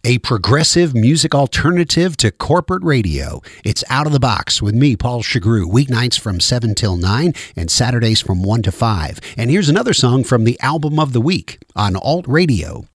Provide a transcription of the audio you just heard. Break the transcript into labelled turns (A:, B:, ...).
A: A progressive music alternative to corporate radio. It's Out of the Box with me, Paul Chagru, weeknights from 7 till 9 and Saturdays from 1 to 5. And here's another song from the album of the week on Alt Radio.